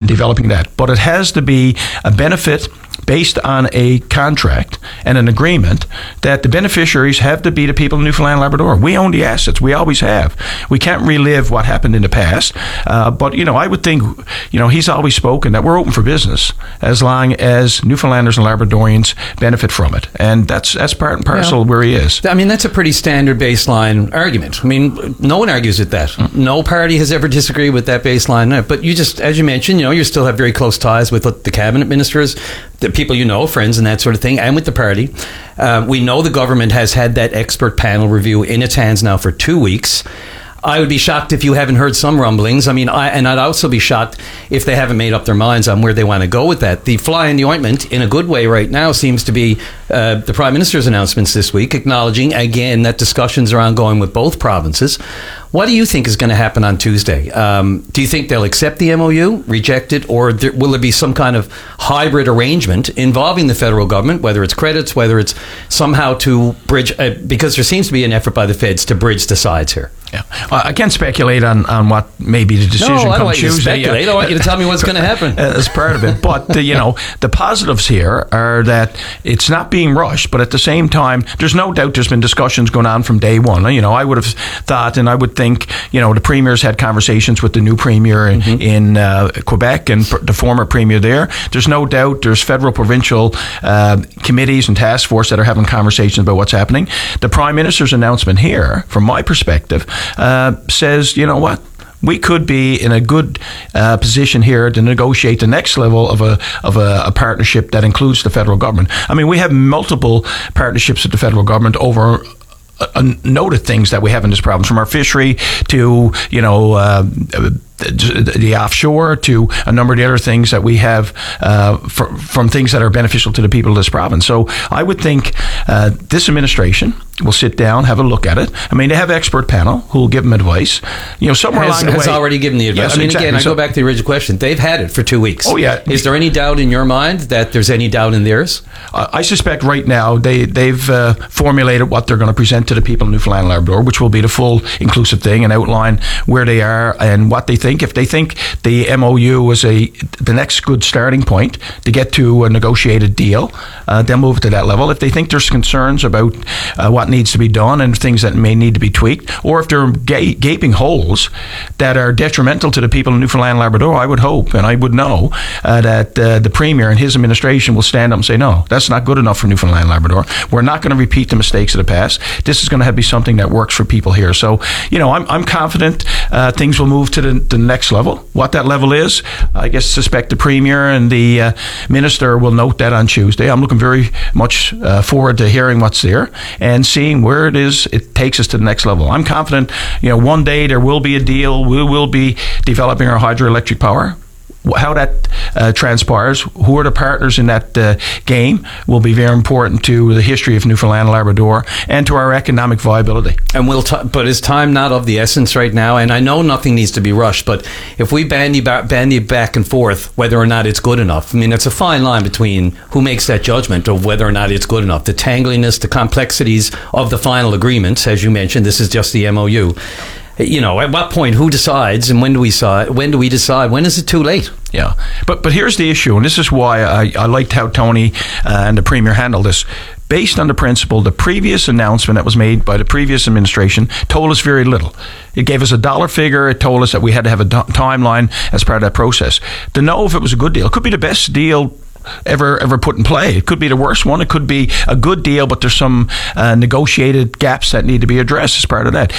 developing that. But it has to be a benefit based on a contract and an agreement that the beneficiaries have to be the people of Newfoundland and Labrador. We own the assets. We always have. We can't relive what happened in the past. But, I would think, he's always spoken that we're open for business as long as Newfoundlanders and Labradorians benefit from it. And that's part and parcel where he is. I mean, that's a pretty standard baseline argument. I mean, no one argues with that. No party has ever disagreed with that baseline. But you just, as you mentioned, you still have very close ties with the cabinet ministers, the people friends and that sort of thing, and with the party. We know the government has had that expert panel review in its hands now for 2 weeks. I would be shocked if you haven't heard some rumblings. I mean, I'd also be shocked if they haven't made up their minds on where they want to go with that. The fly in the ointment, in a good way right now, seems to be the Prime Minister's announcements this week, acknowledging again that discussions are ongoing with both provinces. What do you think is going to happen on Tuesday? Do you think they'll accept the MOU, reject it, or will there be some kind of hybrid arrangement involving the federal government, whether it's credits, whether it's somehow to bridge, because there seems to be an effort by the feds to bridge the sides here? Yeah, I can't speculate on what may be the decision come Tuesday. No, I don't want you to speculate. I want you to tell me what's going to happen. As part of it. But, the positives here are that it's not being rushed, but at the same time, there's no doubt there's been discussions going on from day one. I would have thought, and I would think, the premier's had conversations with the new premier in Quebec and the former premier there. There's no doubt there's federal, provincial committees and task force that are having conversations about what's happening. The Prime Minister's announcement here, from my perspective, says, what? We could be in a good position here to negotiate the next level of a partnership that includes the federal government. I mean, we have multiple partnerships with the federal government over a note of things that we have in this province, from our fishery to, the offshore to a number of the other things that we have from things that are beneficial to the people of this province. So I would think this administration will sit down, have a look at it. I mean, they have an expert panel who will give them advice. Somewhere along the way, has already given the advice. Yes, I mean, exactly. Again, I go back to the original question. They've had it for 2 weeks. Oh, yeah. Is there any doubt in your mind that there's any doubt in theirs? I suspect right now they've formulated what they're going to present to the people of Newfoundland and Labrador, which will be the full inclusive thing, and outline where they are and what they think. If they think the MOU was the next good starting point to get to a negotiated deal, they'll move to that level. If they think there's concerns about what needs to be done and things that may need to be tweaked, or if there are gaping holes that are detrimental to the people of Newfoundland and Labrador, I would hope and I would know that the Premier and his administration will stand up and say, no, that's not good enough for Newfoundland and Labrador. We're not going to repeat the mistakes of the past. This is going to be something that works for people here. So, I'm confident things will move to the next level. What that level is, I suspect the Premier and the Minister will note that on Tuesday. I'm looking very much forward to hearing what's there and seeing where it takes us to the next level. I'm confident, one day there will be a deal. We will be developing our hydroelectric power. How that transpires, who are the partners in that game, will be very important to the history of Newfoundland and Labrador and to our economic viability. And but is time not of the essence right now? And I know nothing needs to be rushed, but if we bandy back and forth whether or not it's good enough, I mean, it's a fine line between who makes that judgment of whether or not it's good enough. The tangliness, the complexities of the final agreements, as you mentioned, this is just the MOU. At what point, who decides, and when do we decide? When is it too late? Yeah, but here's the issue, and this is why I liked how Tony and the Premier handled this. Based on the principle, the previous announcement that was made by the previous administration told us very little. It gave us a dollar figure. It told us that we had to have a timeline as part of that process. To know if it was a good deal, it could be the best deal ever put in play. It could be the worst one. It could be a good deal, but there's some negotiated gaps that need to be addressed as part of that.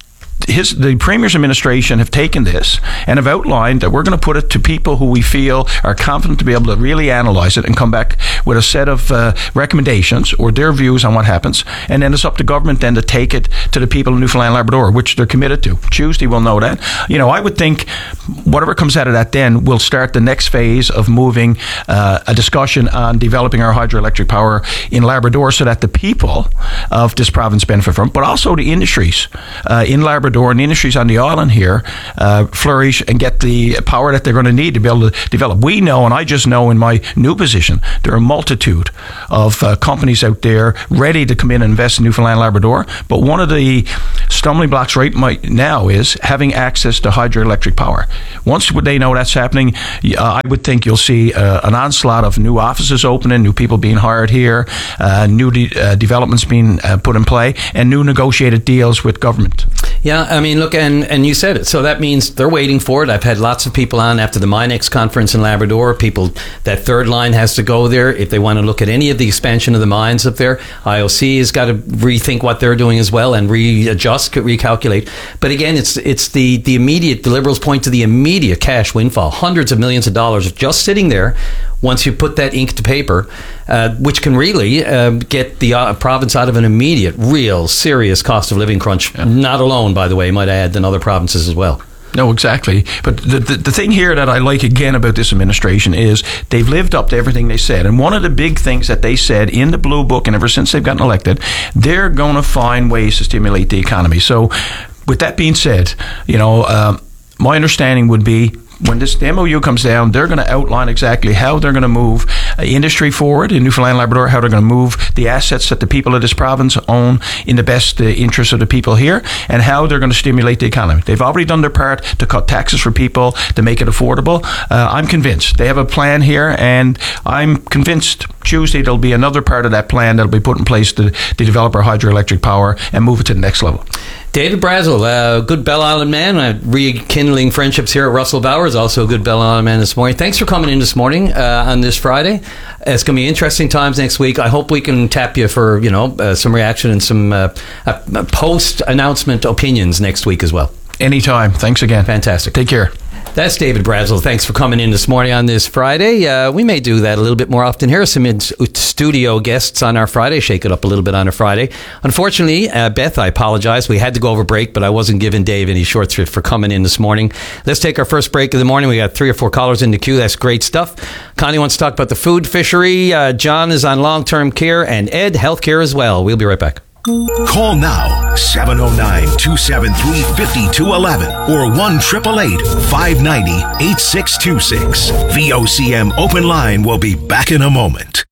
The Premier's administration have taken this and have outlined that we're going to put it to people who we feel are confident to be able to really analyse it and come back with a set of recommendations or their views on what happens. And then it's up to government then to take it to the people of Newfoundland and Labrador, which they're committed to. Tuesday we'll know that. I would think whatever comes out of that then will start the next phase of moving a discussion on developing our hydroelectric power in Labrador so that the people of this province benefit from it, but also the industries in Labrador Labrador and the industries on the island here flourish and get the power that they're going to need to be able to develop. We know, and I just know in my new position, there are a multitude of companies out there ready to come in and invest in Newfoundland and Labrador. But one of the stumbling blocks right now is having access to hydroelectric power. Once they know that's happening, I would think you'll see an onslaught of new offices opening, new people being hired here, new developments being put in play, and new negotiated deals with government. Yeah, I mean, look, and you said it. So that means they're waiting for it. I've had lots of people on after the MINEX conference in Labrador. People, that third line has to go there if they want to look at any of the expansion of the mines up there. IOC has got to rethink what they're doing as well and readjust, recalculate. But again, it's the immediate, the Liberals point to the immediate cash windfall, hundreds of millions of dollars just sitting there once you put that ink to paper, which can really get the province out of an immediate, real, serious cost of living crunch. Yeah. Not alone, by the way, might I add, than other provinces as well. No, exactly. But the thing here that I like again about this administration is they've lived up to everything they said. And one of the big things that they said in the Blue Book, and ever since they've gotten elected, they're going to find ways to stimulate the economy. So with that being said, my understanding would be when the MOU comes down, they're going to outline exactly how they're going to move industry forward in Newfoundland and Labrador, how they're going to move the assets that the people of this province own in the best interest of the people here, and how they're going to stimulate the economy. They've already done their part to cut taxes for people, to make it affordable. I'm convinced they have a plan here, and I'm convinced Tuesday there'll be another part of that plan that'll be put in place to develop our hydroelectric power and move it to the next level. David Brazel, good Bell Island man, rekindling friendships here at Russell Bowers, also a good Bell Island man this morning. Thanks for coming in this morning on this Friday. It's going to be interesting times next week. I hope we can tap you for some reaction and some post-announcement opinions next week as well. Anytime. Thanks again. Fantastic. Take care. That's David Brazel. Thanks for coming in this morning on this Friday. We may do that a little bit more often. Here are some studio guests on our Friday. Shake it up a little bit on a Friday. Unfortunately, Beth, I apologize. We had to go over break, but I wasn't giving Dave any short shrift for coming in this morning. Let's take our first break of the morning. We got 3 or 4 callers in the queue. That's great stuff. Connie wants to talk about the food fishery. John is on long-term care, and Ed, healthcare as well. We'll be right back. Call now, 709-273-5211 or 1-888-590-8626. VOCM Open Line will be back in a moment.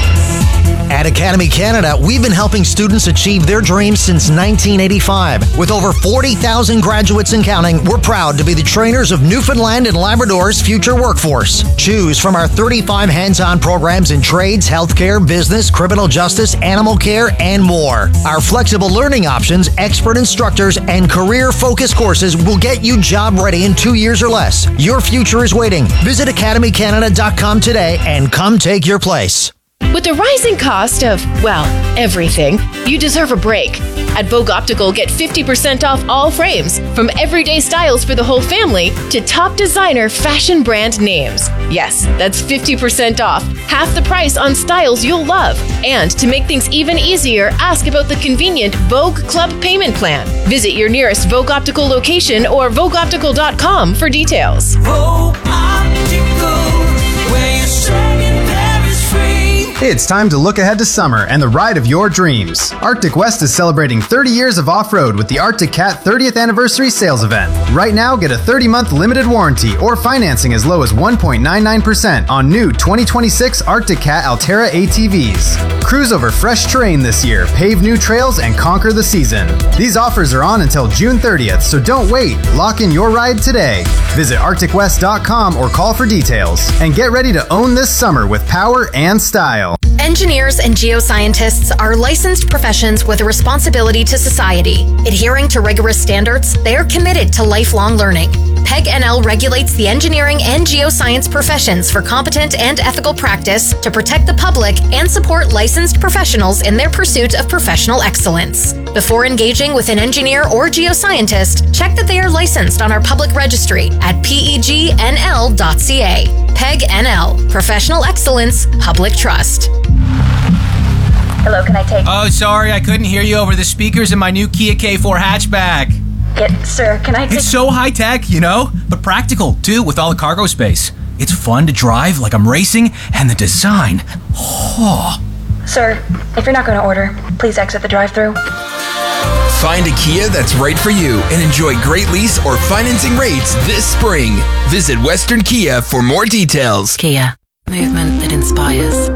At Academy Canada, we've been helping students achieve their dreams since 1985. With over 40,000 graduates and counting, we're proud to be the trainers of Newfoundland and Labrador's future workforce. Choose from our 35 hands-on programs in trades, healthcare, business, criminal justice, animal care, and more. Our flexible learning options, expert instructors, and career-focused courses will get you job-ready in 2 years or less. Your future is waiting. Visit academycanada.com today and come take your place. With the rising cost of, everything, you deserve a break. At Vogue Optical, get 50% off all frames, from everyday styles for the whole family to top designer fashion brand names. Yes, that's 50% off, half the price on styles you'll love. And to make things even easier, ask about the convenient Vogue Club payment plan. Visit your nearest Vogue Optical location or VogueOptical.com for details. Vogue Optical, where you're striving, there is free. It's time to look ahead to summer and the ride of your dreams. Arctic West is celebrating 30 years of off-road with the Arctic Cat 30th Anniversary Sales Event. Right now, get a 30-month limited warranty or financing as low as 1.99% on new 2026 Arctic Cat Altera ATVs. Cruise over fresh terrain this year, pave new trails, and conquer the season. These offers are on until June 30th, so don't wait. Lock in your ride today. Visit ArcticWest.com or call for details. And get ready to own this summer with power and style. Engineers and geoscientists are licensed professions with a responsibility to society. Adhering to rigorous standards, they are committed to lifelong learning. PEG NL regulates the engineering and geoscience professions for competent and ethical practice to protect the public and support licensed professionals in their pursuit of professional excellence. Before engaging with an engineer or geoscientist, check that they are licensed on our public registry at pegnl.ca. PEG NL, Professional Excellence, Public Trust. Hello, can I take... Oh, sorry, I couldn't hear you over the speakers in my new Kia K4 hatchback. Yeah, sir, can I take... It's so high-tech, but practical, too, with all the cargo space. It's fun to drive like I'm racing, and the design... Oh. Sir, if you're not going to order, please exit the drive-thru. Find a Kia that's right for you and enjoy great lease or financing rates this spring. Visit Western Kia for more details. Kia, movement that inspires.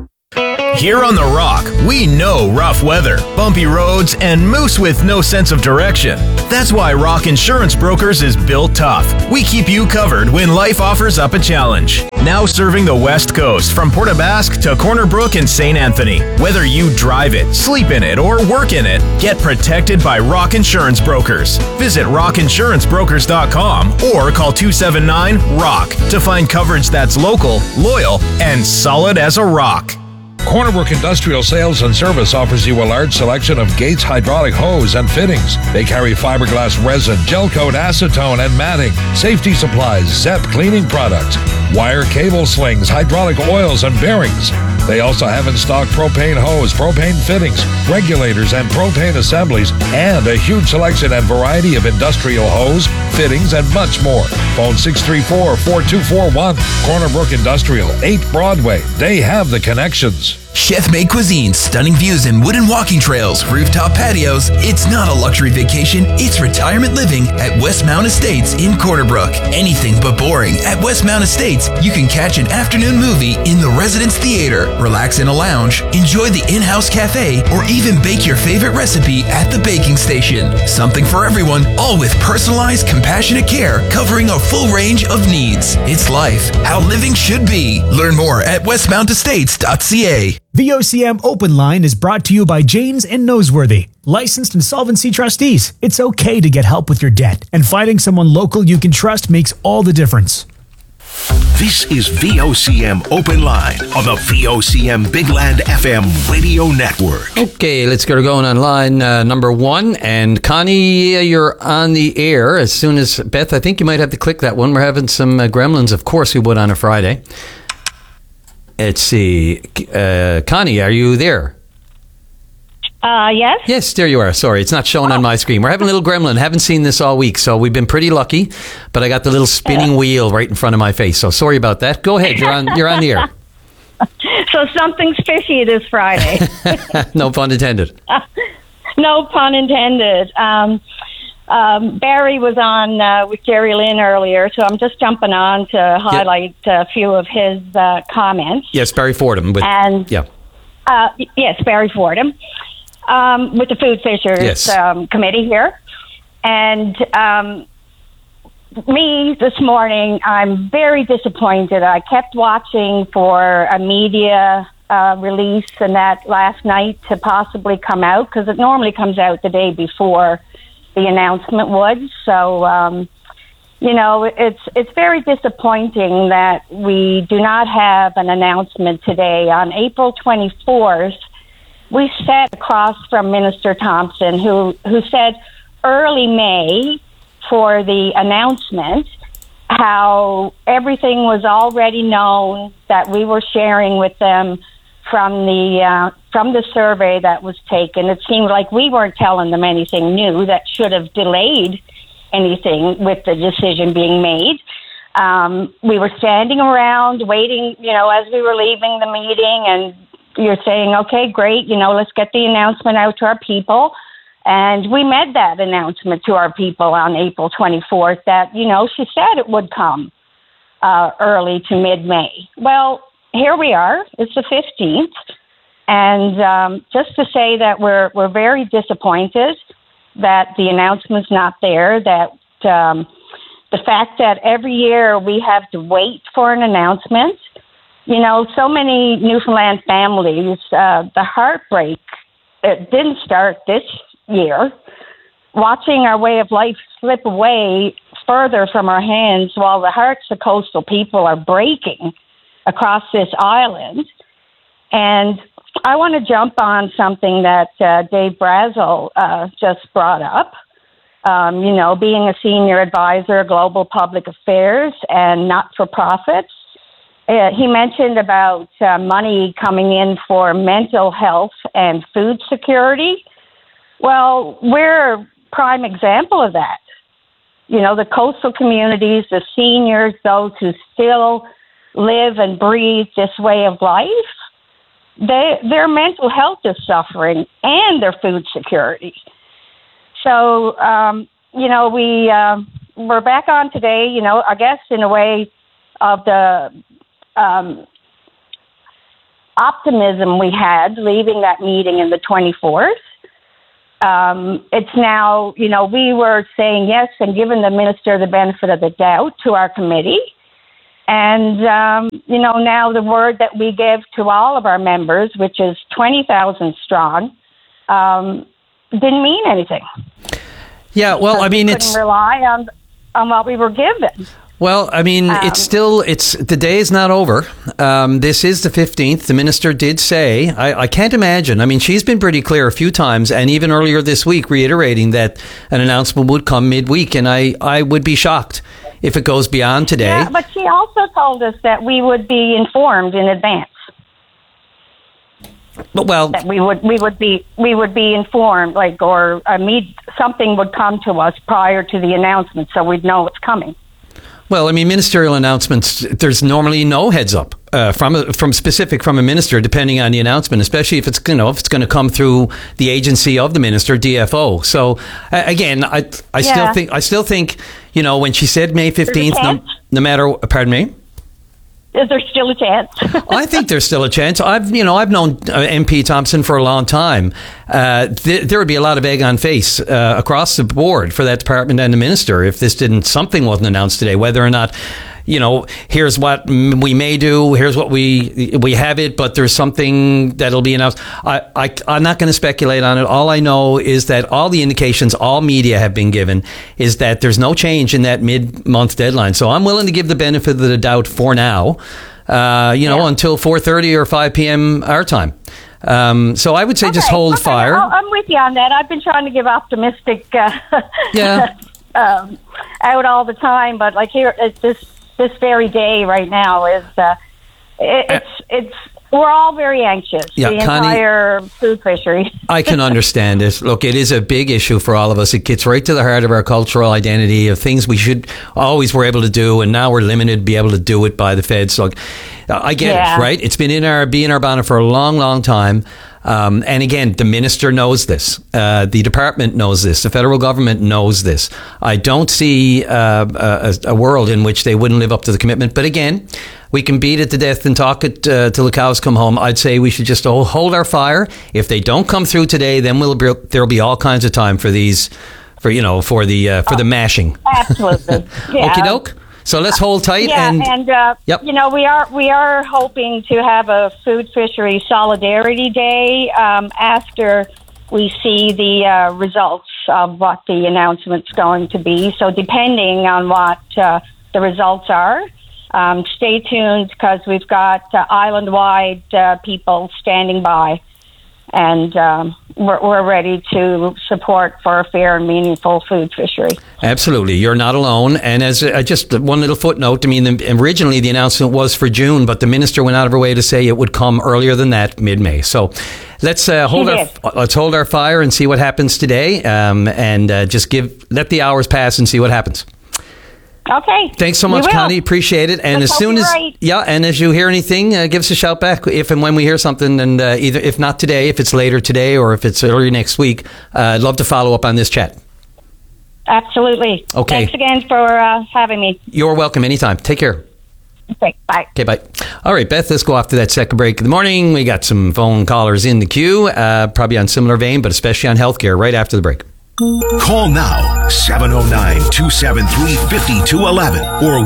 Here on The Rock, we know rough weather, bumpy roads, and moose with no sense of direction. That's why Rock Insurance Brokers is built tough. We keep you covered when life offers up a challenge. Now serving the West Coast from Port aux Basques to Corner Brook and St. Anthony. Whether you drive it, sleep in it, or work in it, get protected by Rock Insurance Brokers. Visit rockinsurancebrokers.com or call 279-ROCK to find coverage that's local, loyal, and solid as a rock. Corner Brook Industrial Sales and Service offers you a large selection of Gates hydraulic hose and fittings. They carry fiberglass resin, gel coat, acetone, and matting, safety supplies, ZEP cleaning products, wire cable slings, hydraulic oils, and bearings. They also have in stock propane hose, propane fittings, regulators, and propane assemblies, and a huge selection and variety of industrial hose, fittings, and much more. Phone 634-4241. Corner Brook Industrial, 8 Broadway. They have the connections. Chef-made cuisine, stunning views and wooden walking trails, rooftop patios. It's not a luxury vacation, it's retirement living at Westmount Estates in Corner Brook. Anything but boring. At Westmount Estates, you can catch an afternoon movie in the Residence Theater, relax in a lounge, enjoy the in-house cafe, or even bake your favorite recipe at the baking station. Something for everyone, all with personalized, compassionate care, covering a full range of needs. It's life, how living should be. Learn more at westmountestates.ca. VOCM Open Line is brought to you by Janes and Noseworthy, licensed insolvency trustees. It's okay to get help with your debt, and finding someone local you can trust makes all the difference. This is VOCM Open Line on the VOCM Big Land FM radio network. Okay, let's get her going on line number 1. And Connie, you're on the air as soon as Beth. I think you might have to click that one. We're having some gremlins, of course we would on a Friday. Let's see. Connie, are you there? Yes. Yes, there you are. Sorry, it's not showing on my screen. We're having a little gremlin. Haven't seen this all week, so we've been pretty lucky. But I got the little spinning wheel right in front of my face. So sorry about that. Go ahead. You're on the air. So something's fishy this Friday. No pun intended. No pun intended. Barry was on with Jerry Lynn earlier, so I'm just jumping on to highlight a few of his comments. Yes, Barry Fordham. Yes, Barry Fordham with the Food Fishers Committee here. And me this morning, I'm very disappointed. I kept watching for a media release and that last night to possibly come out, because it normally comes out the day before the announcement would. So, it's very disappointing that we do not have an announcement today. On April 24th, we sat across from Minister Thompson, who said early May for the announcement, how everything was already known, that we were sharing with them from the survey that was taken. It seemed like we weren't telling them anything new that should have delayed anything with the decision being made. We were standing around waiting, as we were leaving the meeting, and you're saying, okay, great, let's get the announcement out to our people. And we made that announcement to our people on April 24th that, she said it would come early to mid-May. Well, here we are. It's the 15th. And just to say that we're very disappointed that the announcement's not there, that the fact that every year we have to wait for an announcement. So many Newfoundland families, the heartbreak, it didn't start this year. Watching our way of life slip away further from our hands while the hearts of coastal people are breaking across this island. And I want to jump on something that Dave Brazel just brought up. Being a senior advisor, global public affairs and not-for-profits. He mentioned about money coming in for mental health and food security. Well, we're a prime example of that. The coastal communities, the seniors, those who still live and breathe this way of life, their mental health is suffering and their food security. So, we're back on today, I guess in a way of the optimism we had leaving that meeting in the 24th. It's now, we were saying yes and giving the minister the benefit of the doubt to our committee. And, now the word that we give to all of our members, which is 20,000 strong, didn't mean anything. Yeah, well, we couldn't rely on what we were given. Well, I mean, the day is not over. This is the 15th. The minister did say, I can't imagine. I mean, she's been pretty clear a few times, and even earlier this week, reiterating that an announcement would come midweek, and I would be shocked if it goes beyond today. Yeah, but she also told us that we would be informed in advance. Well, that we would be informed, something would come to us prior to the announcement, so we'd know it's coming. Well, I mean, ministerial announcements, there's normally no heads up from a minister, depending on the announcement, especially if it's going to come through the agency of the minister, DFO. So again, I still think, when she said May 15th, no matter, pardon me? Is there still a chance? I think there's still a chance. I've known MP Thompson for a long time. There would be a lot of egg on face across the board for that department and the minister if something wasn't announced today. Whether or not, here's what we may do, here's what we have it, but there's something that'll be announced. I'm not going to speculate on it. All I know is that all the indications all media have been given is that there's no change in that mid-month deadline. So I'm willing to give the benefit of the doubt for now, until 4:30 or 5 p.m. our time. So I would say just hold fire. I'm with you on that. I've been trying to give optimistic out all the time, but here this very day right now is we're all very anxious. Yeah, the entire food fishery. I can understand it. Look, it is a big issue for all of us. It gets right to the heart of our cultural identity, of things we should always were able to do, and now we're limited to be able to do it by the feds. So I get it, right? It's been in our bonnet for a long, long time. And again, the minister knows this. The department knows this. The federal government knows this. I don't see a world in which they wouldn't live up to the commitment. But again, we can beat it to death and talk it till the cows come home. I'd say we should just hold our fire. If they don't come through today, then there'll be all kinds of time for the mashing. Absolutely. Yeah. Okie doke. So let's hold tight. We are hoping to have a food fishery solidarity day after we see the results of what the announcement's going to be. So depending on what the results are, stay tuned, because we've got island-wide people standing by, and we're ready to support for a fair and meaningful food fishery. Absolutely. You're not alone. And as just one little footnote, I mean, originally the announcement was for June, but the minister went out of her way to say it would come earlier than that, mid-May. So let's hold our fire and see what happens today, and just let the hours pass and see what happens. Okay. Thanks so much, Connie. Appreciate it. And as soon as and as you hear anything, give us a shout back if and when we hear something. And either if not today, if it's later today, or if it's early next week, I'd love to follow up on this chat. Absolutely. Okay. Thanks again for having me. You're welcome. Anytime. Take care. Okay. Bye. Okay. Bye. All right, Beth. Let's go off to that second break of the morning. We got some phone callers in the queue, probably on similar vein, but especially on healthcare. Right after the break. Call now, 709-273-5211 or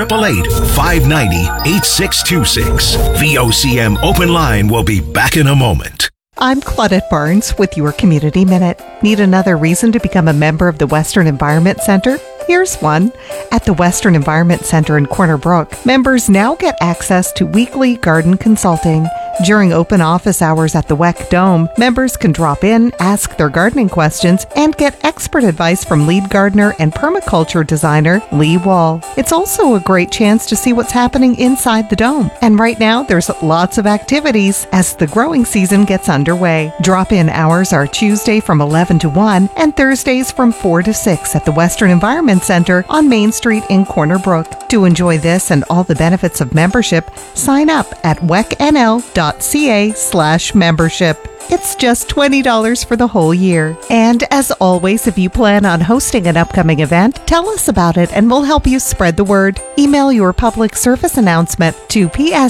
1-888-590-8626. VOCM Open Line will be back in a moment. I'm Claudette Barnes with your Community Minute. Need another reason to become a member of the Western Environment Center? Here's one. At the Western Environment Center in Corner Brook, members now get access to weekly garden consulting. During open office hours at the WEC Dome, members can drop in, ask their gardening questions, and get expert advice from lead gardener and permaculture designer Lee Wall. It's also a great chance to see what's happening inside the dome. And right now, there's lots of activities as the growing season gets underway. Drop-in hours are Tuesday from 11 to 1 and Thursdays from 4 to 6 at the Western Environment Center on Main Street in Corner Brook. To enjoy this and all the benefits of membership, sign up at wecnl.ca/membership. It's just $20 for the whole year. And as always, if you plan on hosting an upcoming event, tell us about it and we'll help you spread the word. Email your public service announcement to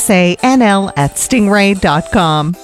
psanl@stingray.com.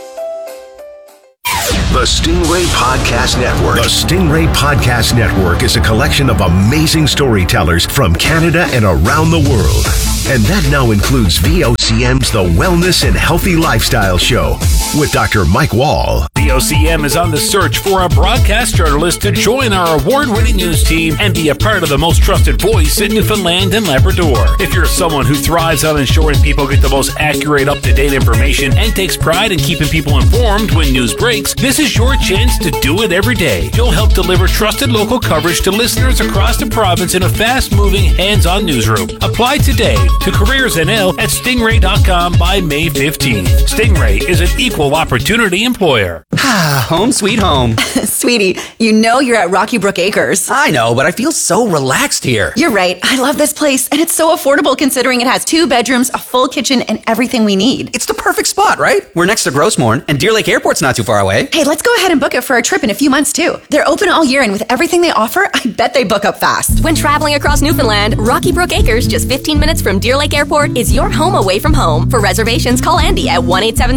The Stingray Podcast Network. The Stingray Podcast Network is a collection of amazing storytellers from Canada and around the world. And that now includes VOCM's The Wellness and Healthy Lifestyle Show with Dr. Mike Wall. VOCM is on the search for a broadcast journalist to join our award-winning news team and be a part of the most trusted voice in Newfoundland and Labrador. If you're someone who thrives on ensuring people get the most accurate, up-to-date information and takes pride in keeping people informed when news breaks, this is your chance to do it every day. You'll help deliver trusted local coverage to listeners across the province in a fast-moving, hands-on newsroom. Apply today to CareersNL at stingray.com by May 15th. Stingray is an equal opportunity employer. Home sweet home. Sweetie, you know you're at Rocky Brook Acres. I know, but I feel so relaxed here. You're right. I love this place, and it's so affordable considering it has 2 bedrooms, a full kitchen, and everything we need. It's the perfect spot, right? We're next to Grossmorn, and Deer Lake Airport's not too far away. Hey, let's go ahead and book it for a trip in a few months, too. They're open all year, and with everything they offer, I bet they book up fast. When traveling across Newfoundland, Rocky Brook Acres, just 15 minutes from Deer Lake Airport, is your home away from home. For reservations, call Andy at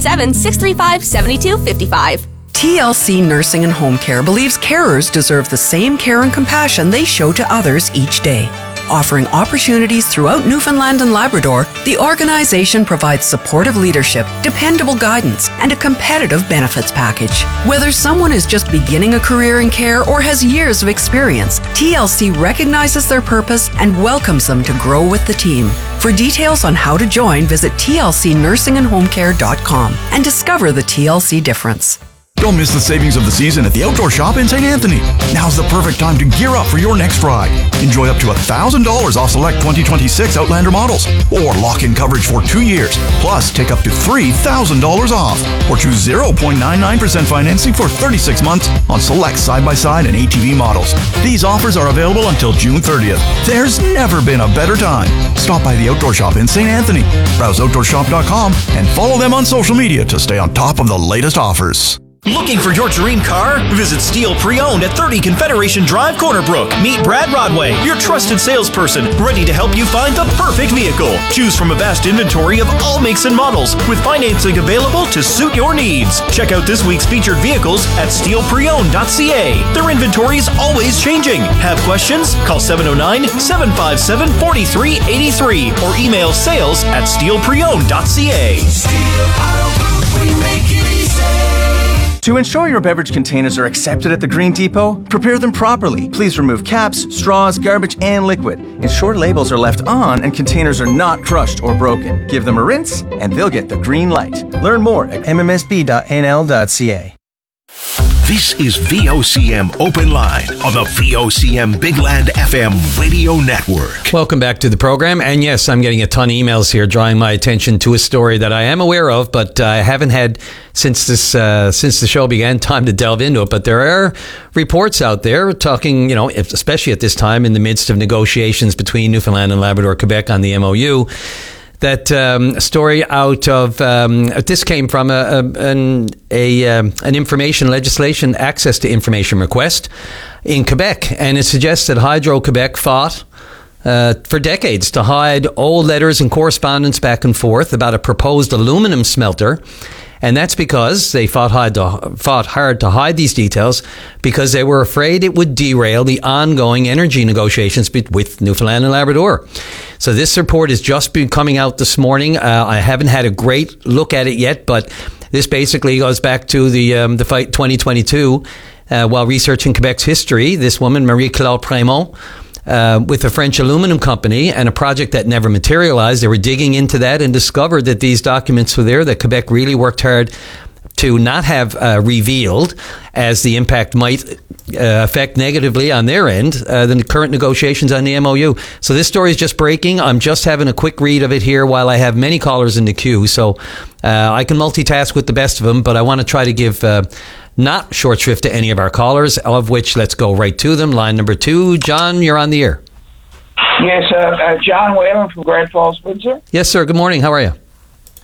1-877-635-7255. TLC Nursing and Home Care believes carers deserve the same care and compassion they show to others each day. Offering opportunities throughout Newfoundland and Labrador, the organization provides supportive leadership, dependable guidance, and a competitive benefits package. Whether someone is just beginning a career in care or has years of experience, TLC recognizes their purpose and welcomes them to grow with the team. For details on how to join, visit tlcnursingandhomecare.com and discover the TLC difference. Don't miss the savings of the season at the Outdoor Shop in St. Anthony. Now's the perfect time to gear up for your next ride. Enjoy up to $1,000 off select 2026 Outlander models, or lock in coverage for 2 years. Plus, take up to $3,000 off, or choose 0.99% financing for 36 months on select side-by-side and ATV models. These offers are available until June 30th. There's never been a better time. Stop by the Outdoor Shop in St. Anthony. Browse outdoorshop.com and follow them on social media to stay on top of the latest offers. Looking for your dream car? Visit Steel Pre-Owned at 30 Confederation Drive, Corner Brook. Meet Brad Rodway, your trusted salesperson, ready to help you find the perfect vehicle. Choose from a vast inventory of all makes and models, with financing available to suit your needs. Check out this week's featured vehicles at steelpreowned.ca. Their inventory is always changing. Have questions? Call 709-757-4383 or email sales@steelpreowned.ca. We make it easy. To ensure your beverage containers are accepted at the Green Depot, prepare them properly. Please remove caps, straws, garbage, and liquid. Ensure labels are left on and containers are not crushed or broken. Give them a rinse, and they'll get the green light. Learn more at mmsb.nl.ca. This is VOCM Open Line on the VOCM Bigland FM radio network. Welcome back to the program. And yes, I'm getting a ton of emails here drawing my attention to a story that I am aware of, but I haven't had since the show began time to delve into it. But there are reports out there talking, especially at this time in the midst of negotiations between Newfoundland and Labrador, Quebec on the MOU. That story out of this came from an information legislation access to information request in Quebec, and it suggests that Hydro-Quebec fought for decades to hide old letters and correspondence back and forth about a proposed aluminum smelter. And that's because they fought hard to hide these details because they were afraid it would derail the ongoing energy negotiations with Newfoundland and Labrador. So this report has just been coming out this morning. I haven't had a great look at it yet, but this basically goes back to the fight 2022. While researching Quebec's history, this woman, Marie-Claude Prémont, with a French aluminum company and a project that never materialized. They were digging into that and discovered that these documents were there, that Quebec really worked hard to not have revealed, as the impact might affect negatively on their end the current negotiations on the MOU. So this story is just breaking. I'm just having a quick read of it here while I have many callers in the queue. So I can multitask with the best of them, but I want to try to give not short shrift to any of our callers, of which let's go right to them. Line number 2. John, you're on the air. Yes, John Whalen from Grand Falls, Windsor. Yes, sir. Good morning. How are you?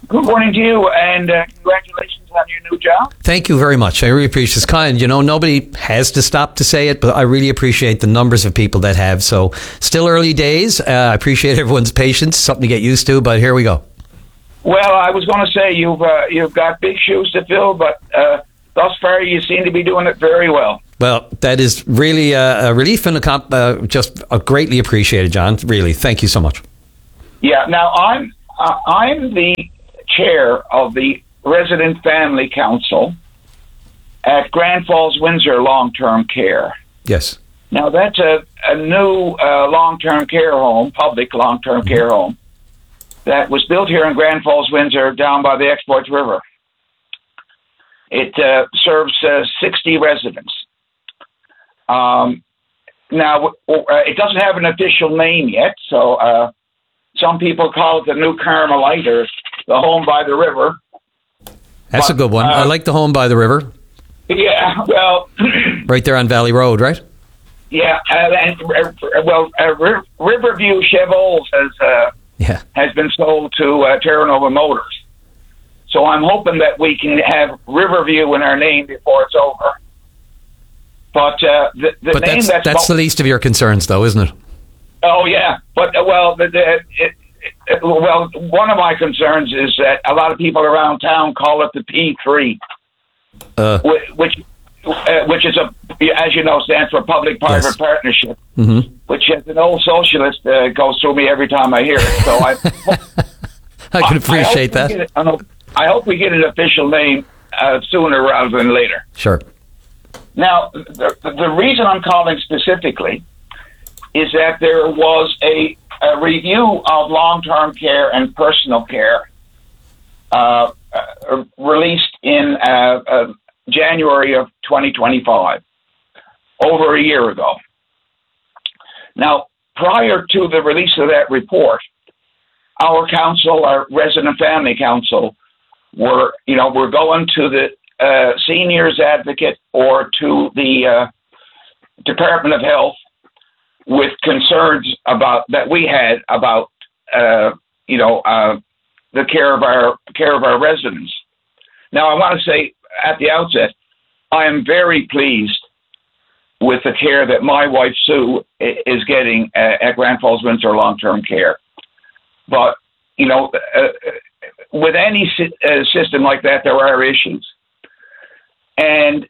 Good morning to you, and congratulations on your new job. Thank you very much. I really appreciate it. It's kind. You know, nobody has to stop to say it, but I really appreciate the numbers of people that have. So, still early days. I appreciate everyone's patience. Something to get used to, but here we go. Well, I was going to say you've got big shoes to fill, but thus far you seem to be doing it very well. Well, that is really a relief and just greatly appreciated, John. Really, thank you so much. Yeah. Now I'm the chair of the Resident Family Council at Grand Falls Windsor Long-Term Care. Yes. Now that's a new long-term care home, public long-term care home that was built here in Grand Falls Windsor, down by the Exploits River. It serves 60 residents. Now, it doesn't have an official name yet, so some people call it the New Carmelite or the Home by the River. That's a good one. I like the Home by the River. Yeah, well... right there on Valley Road, right? Yeah, Riverview Chevrolet has been sold to Terra Nova Motors. So I'm hoping that we can have Riverview in our name before it's over. But the name that's the least of your concerns, though, isn't it? Oh yeah, but one of my concerns is that a lot of people around town call it the P3, which is as you know, stands for Public-Private Partnership, which as an old socialist goes through me every time I hear it. So I can appreciate that. I hope we get an official name sooner rather than later. Sure. Now, the reason I'm calling specifically is that there was a review of long-term care and personal care released in January of 2025, over a year ago. Now, prior to the release of that report, our council, our Resident Family Council, were going to the Seniors Advocate or to the Department of Health with concerns that we had about the care of our residents. Now, I want to say at the outset, I am very pleased with the care that my wife Sue is getting at Grand Falls Windsor Long-Term Care. But with any system like that, there are issues. And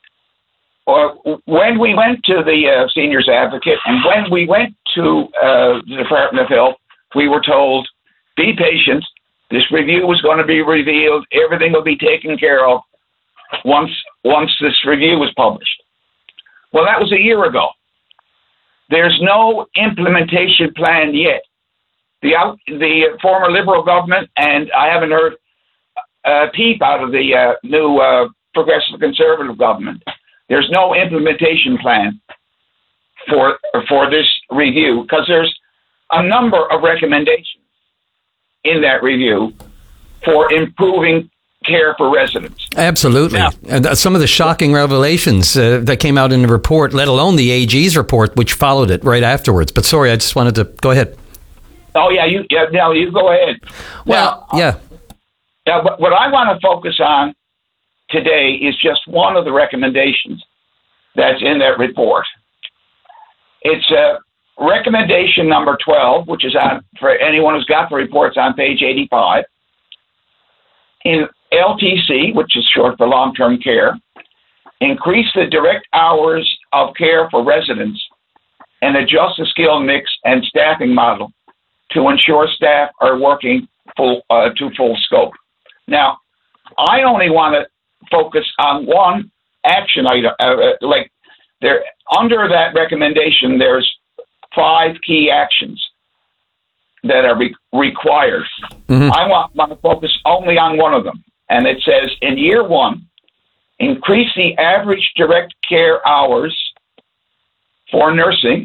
when we went to the Seniors Advocate and when we went to the Department of Health, we were told, be patient. This review was going to be revealed. Everything will be taken care of once this review was published. Well, that was a year ago. There's no implementation plan yet. The former Liberal government, and I haven't heard a peep out of the new Progressive Conservative government. There's no implementation plan for this review because there's a number of recommendations in that review for improving care for residents. Absolutely. Now, and some of the shocking revelations that came out in the report, let alone the AG's report, which followed it right afterwards. But sorry, I just wanted to go ahead. Oh, yeah, you go ahead. Well, Now, what I want to focus on today is just one of the recommendations that's in that report. It's recommendation number 12, which is on, for anyone who's got the reports, on page 85. In LTC, which is short for long-term care, increase the direct hours of care for residents and adjust the skill mix and staffing model to ensure staff are working to full scope. Now, I only want to focus on one action item. Under that recommendation, there's 5 key actions that are required. I want to focus only on one of them. And it says, in year 1, increase the average direct care hours for nursing,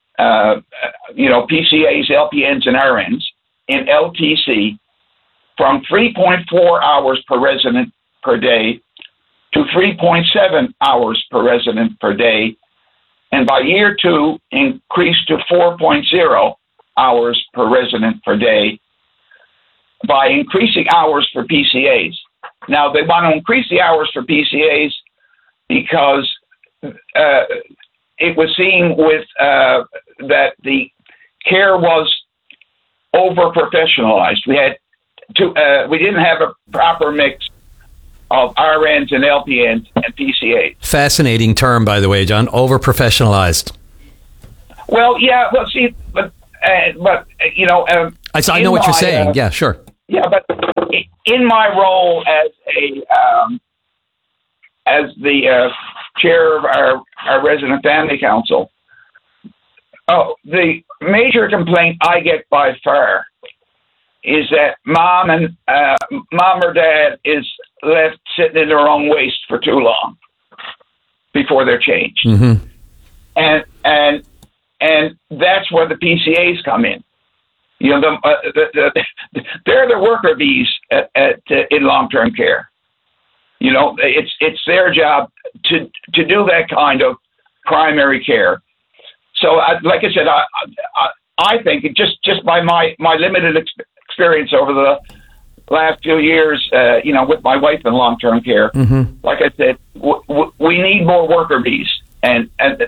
PCAs, LPNs, and RNs in LTC from 3.4 hours per resident per day to 3.7 hours per resident per day. And by year 2, increase to 4.0 hours per resident per day. by increasing hours for PCAs. Now, they want to increase the hours for PCAs because it was seen with that the care was over-professionalized. We didn't have a proper mix of RNs and LPNs and PCAs. Fascinating term, by the way, John. Over-professionalized. Well, yeah. Well, see, but you know, I know what you're saying. Yeah, sure. Yeah, but in my role as the chair of our resident family council, the major complaint I get by far is that mom or dad is left sitting in their own waste for too long before they're changed. Mm-hmm. And that's where the PCAs come in. You know, they're the worker bees in long-term care. You know, it's their job to do that kind of primary care. So, like I said, I think it just by my limited experience over the last few years, you know, with my wife in long-term care, mm-hmm. like I said, we need more worker bees, and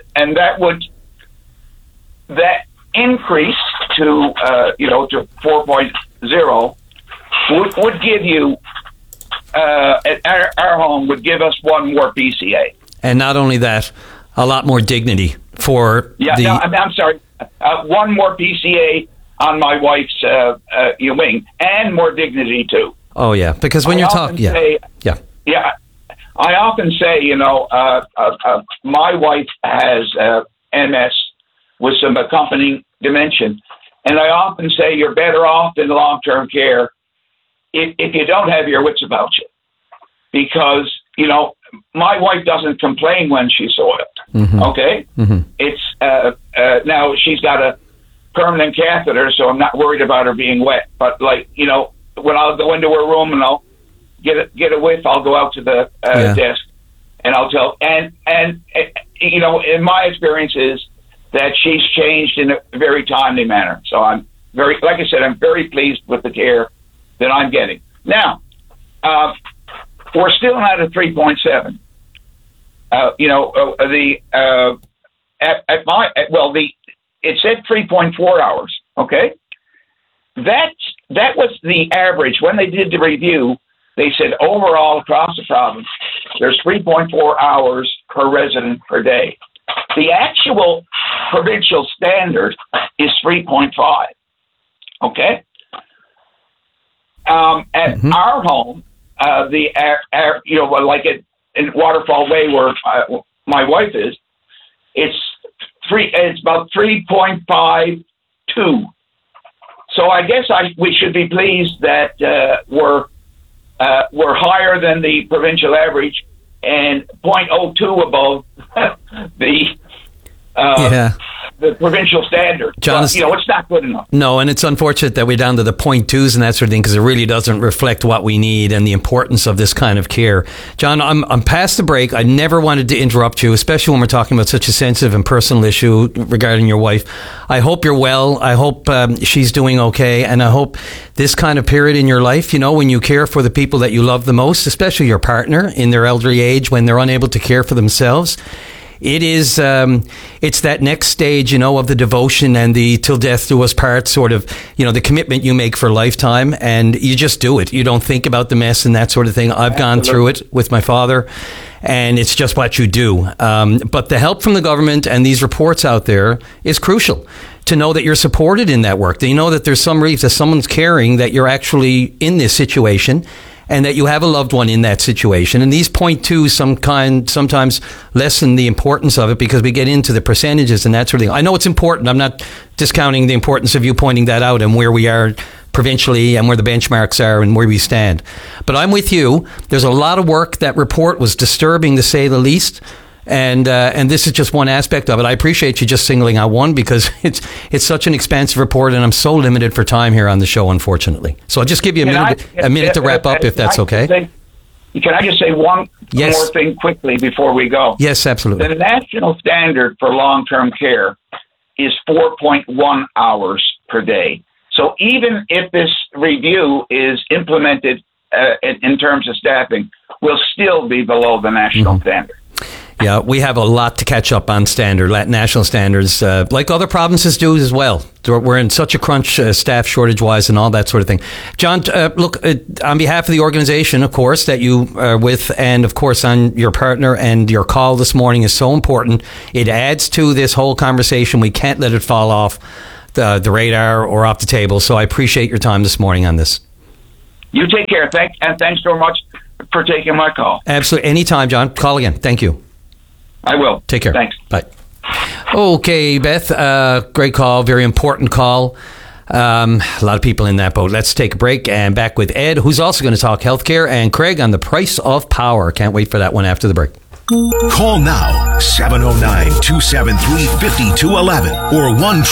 that increase to to 4.0 would give you at our home would give us one more PCA, and not only that, a lot more dignity for I'm sorry, one more PCA on my wife's wing, and more dignity too. Oh yeah, because when you're talking, yeah. I often say, you know, my wife has MS with some accompanying dementia, and I often say you're better off in long-term care if you don't have your wits about you, because you know my wife doesn't complain when she's soiled. Mm-hmm. Okay, mm-hmm. It's now she's got a permanent catheter, so I'm not worried about her being wet. But like, you know, when I'll go into her room and I'll get a whiff, I'll go out to the desk and I'll tell. And you know, in my experience is that she's changed in a very timely manner. So I'm very, like I said, I'm very pleased with the care that I'm getting. Now, we're still not at 3.7. It said 3.4 hours. Okay, that was the average when they did the review. They said overall across the province, there's 3.4 hours per resident per day. The actual provincial standard is 3.5. Okay. At our home, like in Waterfall Way where my wife is, it's about 3.52. So I guess we should be pleased that we're higher than the provincial average and 0.02 above the provincial standard. John, but, it's not good enough. No, and it's unfortunate that we're down to the 0.2s and that sort of thing, because it really doesn't reflect what we need and the importance of this kind of care. John, I'm past the break. I never wanted to interrupt you, especially when we're talking about such a sensitive and personal issue regarding your wife. I hope you're well. I hope she's doing okay. And I hope this kind of period in your life, when you care for the people that you love the most, especially your partner in their elderly age, when they're unable to care for themselves, it is, it's that next stage, of the devotion and the till death do us part sort of, the commitment you make for a lifetime, and you just do it. You don't think about the mess and that sort of thing. I've gone through it with my father, and it's just what you do. But the help from the government and these reports out there is crucial to know that you're supported in that work. That you know that there's some relief, that someone's caring, that you're actually in this situation, and that you have a loved one in that situation. And these 0.2 sometimes lessen the importance of it because we get into the percentages and that sort of thing. I know it's important. I'm not discounting the importance of you pointing that out and where we are provincially and where the benchmarks are and where we stand. But I'm with you. There's a lot of work. That report was disturbing, to say the least. And this is just one aspect of it. I appreciate you just singling out one, because it's such an expansive report, and I'm so limited for time here on the show, unfortunately. So I'll just give you a minute to wrap up, if that's okay. Can I just say one more thing quickly before we go? Yes, absolutely. The national standard for long-term care is 4.1 hours per day. So even if this review is implemented in terms of staffing, we'll still be below the national standard. Yeah, we have a lot to catch up on national standards, like other provinces do as well. We're in such a crunch, staff shortage-wise and all that sort of thing. John, look, on behalf of the organization, of course, that you are with, and of course on your partner, and your call this morning is so important. It adds to this whole conversation. We can't let it fall off the radar or off the table. So I appreciate your time this morning on this. You take care. Thanks so much for taking my call. Absolutely. Anytime, John. Call again. Thank you. I will. Take care. Thanks. Bye. Okay, Beth, great call, very important call. A lot of people in that boat. Let's take a break and back with Ed, who's also going to talk healthcare, and Craig on the price of power. Can't wait for that one after the break. Call now, 709-273-5211 or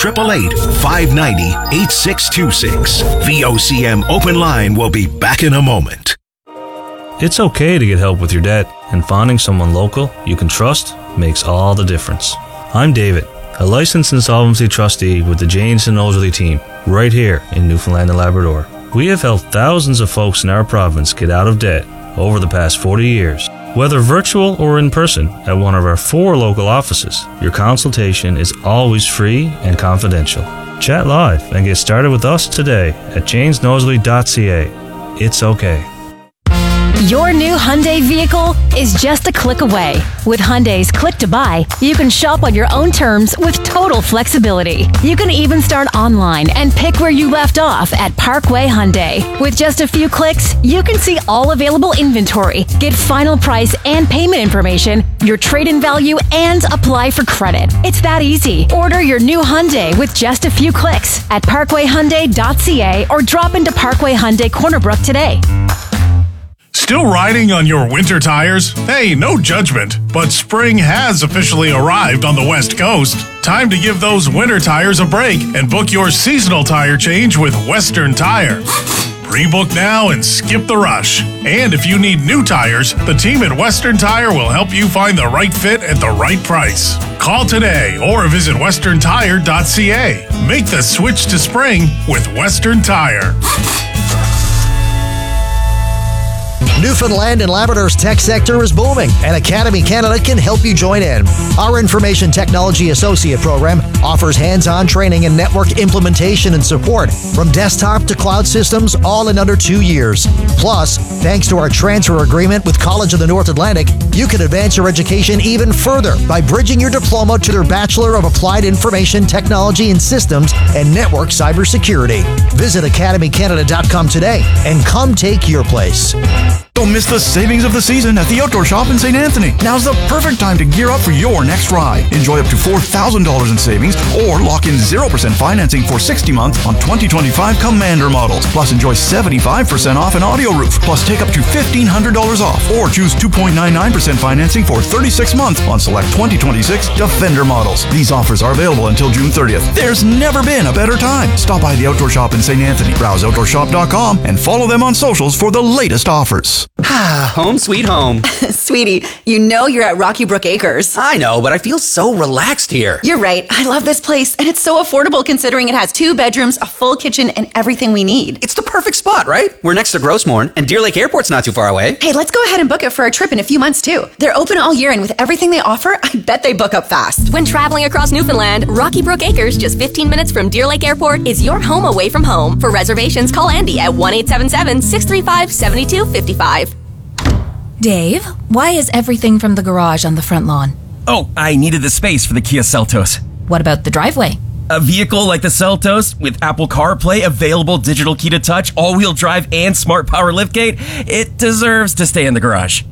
1-888-590-8626. VOCM Open Line will be back in a moment. It's okay to get help with your debt, and finding someone local you can trust makes all the difference. I'm David, a licensed insolvency trustee with the Janes and Noseworthy team, right here in Newfoundland and Labrador. We have helped thousands of folks in our province get out of debt over the past 40 years. Whether virtual or in person at one of our 4 local offices, your consultation is always free and confidential. Chat live and get started with us today at janesnoseworthy.ca. It's okay. Your new Hyundai vehicle is just a click away. With Hyundai's Click to Buy, you can shop on your own terms with total flexibility. You can even start online and pick where you left off at Parkway Hyundai. With just a few clicks, you can see all available inventory, get final price and payment information, your trade-in value, and apply for credit. It's that easy. Order your new Hyundai with just a few clicks at parkwayhyundai.ca or drop into Parkway Hyundai Corner Brook today. Still riding on your winter tires? Hey, no judgment, but spring has officially arrived on the West Coast. Time to give those winter tires a break and book your seasonal tire change with Western Tire. Pre-book now and skip the rush. And if you need new tires, the team at Western Tire will help you find the right fit at the right price. Call today or visit westerntire.ca. Make the switch to spring with Western Tire. Newfoundland and Labrador's tech sector is booming, and Academy Canada can help you join in. Our Information Technology Associate program offers hands-on training in network implementation and support, from desktop to cloud systems, all in under 2 years. Plus, thanks to our transfer agreement with College of the North Atlantic, you can advance your education even further by bridging your diploma to their Bachelor of Applied Information Technology and Systems and Network Cybersecurity. Visit academycanada.com today and come take your place. Don't miss the savings of the season at the Outdoor Shop in St. Anthony. Now's the perfect time to gear up for your next ride. Enjoy up to $4,000 in savings or lock in 0% financing for 60 months on 2025 Commander models. Plus enjoy 75% off an audio roof. Plus take up to $1,500 off or choose 2.99% financing for 36 months on select 2026 Defender models. These offers are available until June 30th. There's never been a better time. Stop by the Outdoor Shop in St. Anthony. Browse outdoorshop.com and follow them on socials for the latest offers. Home sweet home. Sweetie, you know you're at Rocky Brook Acres. I know, but I feel so relaxed here. You're right. I love this place, and it's so affordable considering it has 2 bedrooms, a full kitchen, and everything we need. It's the perfect spot, right? We're next to Grossmorn, and Deer Lake Airport's not too far away. Hey, let's go ahead and book it for our trip in a few months, too. They're open all year, and with everything they offer, I bet they book up fast. When traveling across Newfoundland, Rocky Brook Acres, just 15 minutes from Deer Lake Airport, is your home away from home. For reservations, call Andy at 1-877-635-7255. Dave, why is everything from the garage on the front lawn? Oh, I needed the space for the Kia Seltos. What about the driveway? A vehicle like the Seltos with Apple CarPlay, available digital key to touch, all-wheel drive, and smart power liftgate, it deserves to stay in the garage.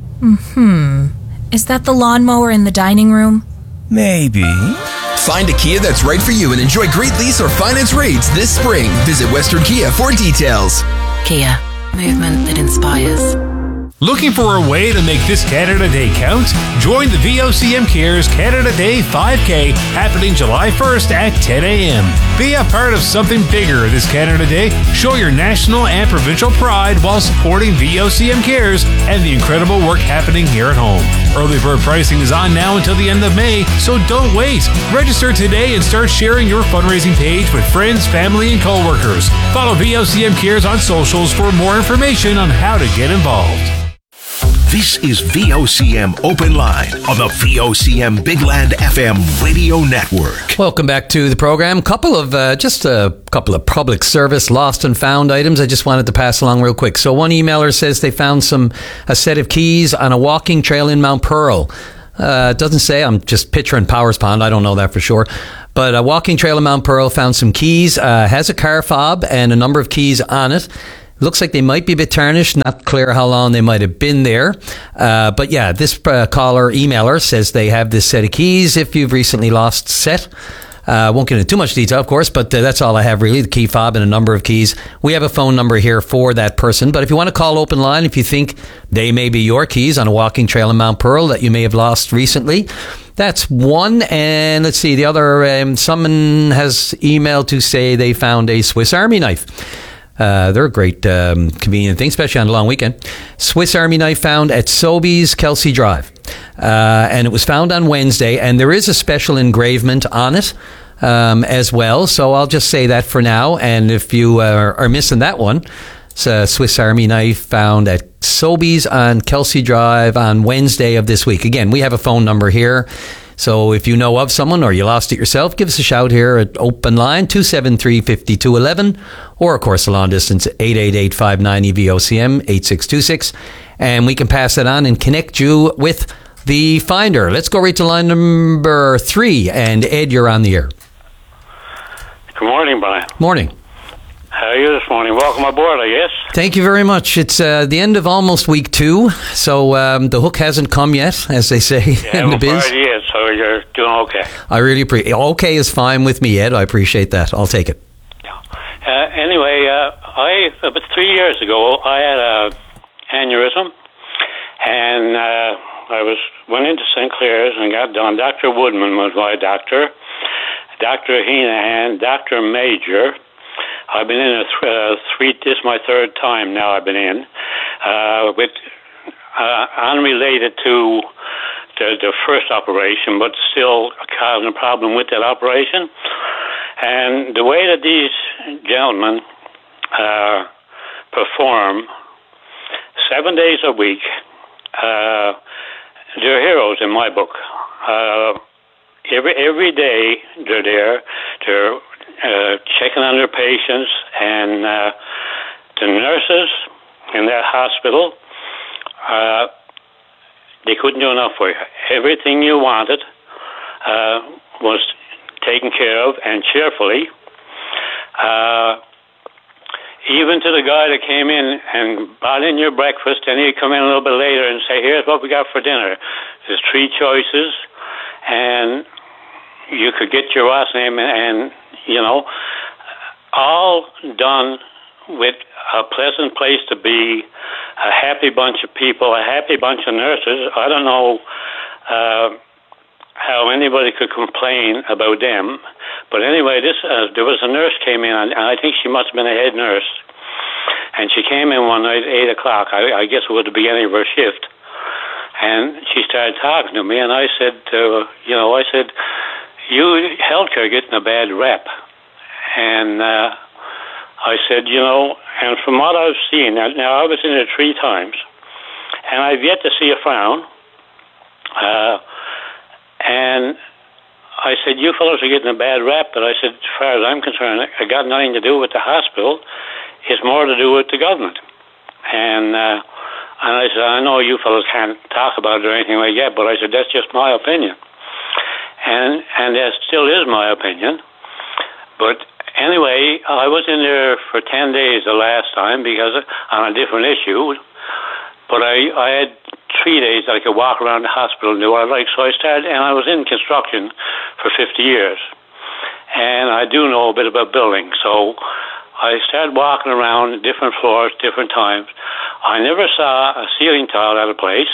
Is that the lawnmower in the dining room? Maybe. Find a Kia that's right for you and enjoy great lease or finance rates this spring. Visit Western Kia for details. Kia, movement that inspires. Looking for a way to make this Canada Day count? Join the VOCM Cares Canada Day 5K happening July 1st at 10 a.m. Be a part of something bigger this Canada Day. Show your national and provincial pride while supporting VOCM Cares and the incredible work happening here at home. Early bird pricing is on now until the end of May, so don't wait. Register today and start sharing your fundraising page with friends, family, and coworkers. Follow VOCM Cares on socials for more information on how to get involved. This is VOCM Open Line on the VOCM Big Land FM radio network. Welcome back to the program. Just a couple of public service lost and found items I just wanted to pass along real quick. So one emailer says they found a set of keys on a walking trail in Mount Pearl. It doesn't say. I'm just picturing Powers Pond. I don't know that for sure. But a walking trail in Mount Pearl found some keys, has a car fob and a number of keys on it. Looks like they might be a bit tarnished. Not clear how long they might have been there. But yeah, this emailer says they have this set of keys if you've recently lost set. Won't get into too much detail, of course, but that's all I have really, the key fob and a number of keys. We have a phone number here for that person, but if you want to call Open Line, if you think they may be your keys on a walking trail in Mount Pearl that you may have lost recently, that's one. And let's see, the other, someone has emailed to say they found a Swiss Army knife. They're a great convenient thing, especially on a long weekend. Swiss Army knife found at Sobeys, Kelsey Drive. And it was found on Wednesday, and there is a special engravement on it as well. So I'll just say that for now. And if you are missing that one, it's a Swiss Army knife found at Sobeys on Kelsey Drive on Wednesday of this week. Again, we have a phone number here. So if you know of someone or you lost it yourself, give us a shout here at Open Line 273-5211, or of course the long distance 888-59-EVOCM 8626, and we can pass that on and connect you with the finder. Let's go right to line number 3, and Ed, you're on the air. Good morning, Brian. Morning. How are you this morning? Welcome aboard, I guess. Thank you very much. It's the end of almost week 2, so the hook hasn't come yet, as they say in the biz. Yet, so you're doing okay. I really appreciate. Okay is fine with me, Ed. I appreciate that. I'll take it. Anyway, about 3 years ago, I had a aneurysm, and I went into St. Clair's and got done. Dr. Woodman was my doctor. Dr. Heenahan, Dr. Major. I've been in this is my third time now I've been in, unrelated to the first operation, but still causing a problem with that operation. And the way that these gentlemen perform 7 days a week, they're heroes in my book. Every day they're there. They're checking on their patients, and the nurses in that hospital, they couldn't do enough for you. Everything you wanted was taken care of, and cheerfully. Even to the guy that came in and brought in your breakfast, and he'd come in a little bit later and say, here's what we got for dinner. There's 3 choices, and you could get your last name, and all done with a pleasant place to be, a happy bunch of people, a happy bunch of nurses. I don't know how anybody could complain about them. But anyway, there was a nurse came in, and I think she must have been a head nurse. And she came in one night at 8 o'clock. I guess it was the beginning of her shift. And she started talking to me, and I said, you healthcare getting a bad rep. And I said, and from what I've seen, now I was in it 3 times, and I've yet to see a frown. And I said, you fellows are getting a bad rap, but I said, as far as I'm concerned, it got nothing to do with the hospital. It's more to do with the government. And I said, I know you fellows can't talk about it or anything like that, but I said, that's just my opinion. And that still is my opinion. But anyway, I was in there for 10 days the last time because on a different issue. But I had 3 days that I could walk around the hospital and do what I like. So I started, and I was in construction for 50 years. And I do know a bit about building. So I started walking around different floors, different times. I never saw a ceiling tile at a place.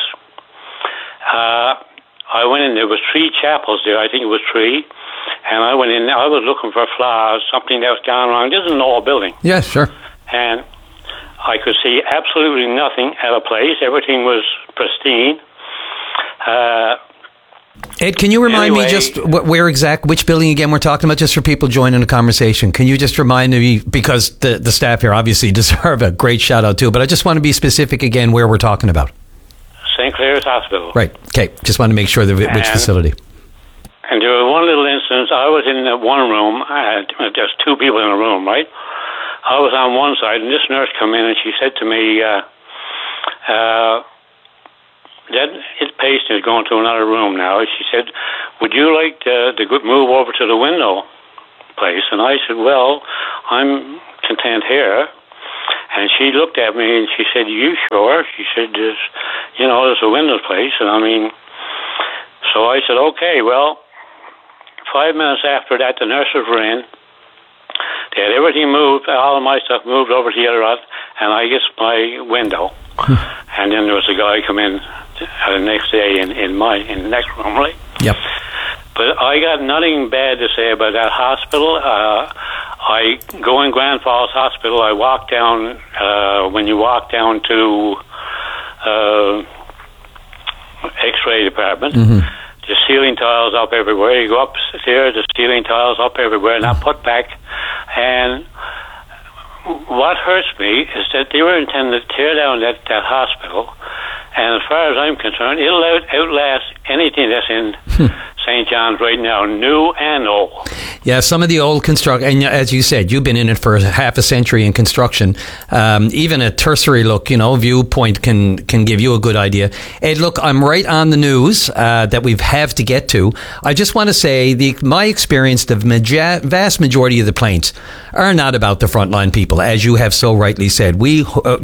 I went in, there was 3 chapels there, I think it was 3. And I went in, I was looking for flowers, something that was gone wrong. This is an old building. Yeah, sure. And I could see absolutely nothing at a place. Everything was pristine. Ed, can you remind me just which building again we're talking about, just for people joining the conversation? Can you just remind me, because the staff here obviously deserve a great shout out too, but I just want to be specific again where we're talking about. St. Clair's Hospital. Right. Okay. Just want to make sure which facility. And there was one little instance. I was in one room. There's 2 people in a room, right? I was on one side, and this nurse came in, and she said to me, that his patient is going to another room now. She said, would you like to move over to the window place? And I said, well, I'm content here. And she looked at me and she said, you sure? She said, there's a window place. And I mean, so I said, okay, well, 5 minutes after that, the nurses were in. They had everything moved, all of my stuff moved over to the other end, and I guess my window. And then there was a guy come in the next day in the next room, right? Yep. But I got nothing bad to say about that hospital. I go in Grand Falls Hospital. I walk down, when you walk down to X-ray department, the ceiling tiles up everywhere. You go upstairs, the ceiling tiles up everywhere, not put back. And what hurts me is that they were intended to tear down that hospital. And as far as I'm concerned, it'll outlast anything that's in St. John's right now, new and old. Yeah, some of the old construction, and as you said, you've been in it for half a century in construction. Even a cursory look, viewpoint can give you a good idea. Ed, look, I'm right on the news that we have to get to. I just want to say my experience, the vast majority of the plaints are not about the frontline people, as you have so rightly said. We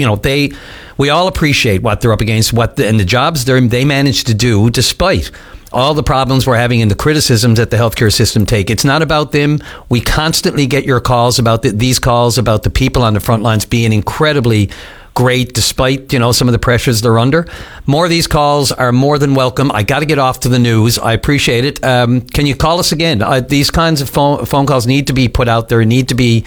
all appreciate what they're up against, and the jobs they manage to do, despite all the problems we're having and the criticisms that the healthcare system take. It's not about them. We constantly get your calls about these calls about the people on the front lines being incredibly great, despite some of the pressures they're under. More of these calls are more than welcome. I got to get off to the news. I appreciate it. Can you call us again? These kinds of phone calls need to be put out there. Need to be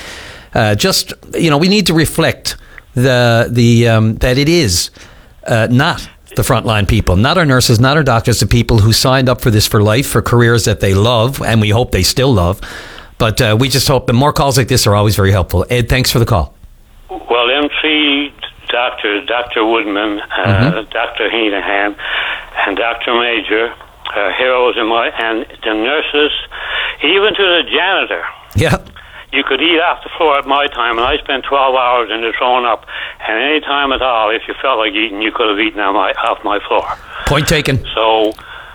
we need to reflect that it is not the frontline people, not our nurses, not our doctors, the people who signed up for this for life, for careers that they love, and we hope they still love. But we just hope that more calls like this are always very helpful. Ed, thanks for the call. Well, them 3 doctors, Dr. Woodman, Dr. Heenahan, and Dr. Major, heroes and the nurses, even to the janitor. Yeah. You could eat off the floor at my time, and I spent 12 hours in the throwing up. And any time at all, if you felt like eating, you could have eaten off my floor. Point taken. So,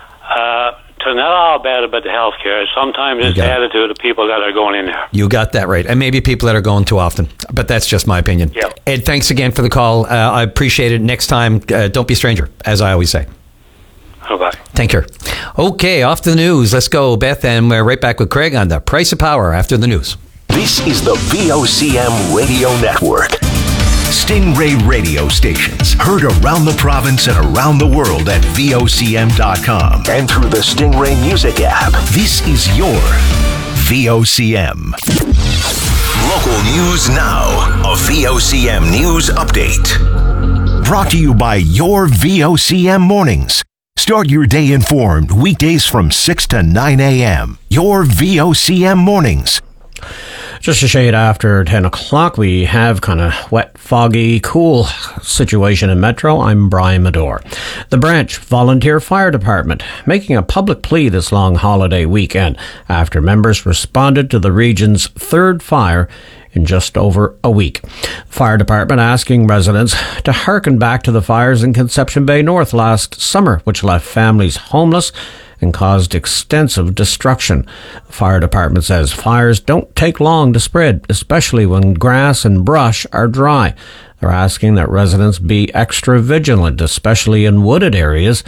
to not all bad about the healthcare. Sometimes it's the attitude of people that are going in there. You got that right. And maybe people that are going too often. But that's just my opinion. Yep. Ed, thanks again for the call. I appreciate it. Next time, don't be a stranger, as I always say. Bye-bye. Thank you. Okay, off to the news. Let's go, Beth, and we're right back with Craig on the Price of Power after the news. This is the VOCM Radio Network. Stingray radio stations heard around the province and around the world at VOCM.com and through the Stingray Music app. This is your VOCM. Local news now. A VOCM news update. Brought to you by your VOCM mornings. Start your day informed weekdays from 6 to 9 a.m. Your VOCM mornings. Just a shade after 10 o'clock, we have kind of wet, foggy, cool situation in Metro. I'm Brian Medore. The Branch Volunteer Fire Department making a public plea this long holiday weekend after members responded to the region's 3rd fire in just over a week. Fire department asking residents to hearken back to the fires in Conception Bay North last summer, which left families homeless and caused extensive destruction. The fire department says fires don't take long to spread, especially when grass and brush are dry. They're asking that residents be extra vigilant, especially in wooded areas,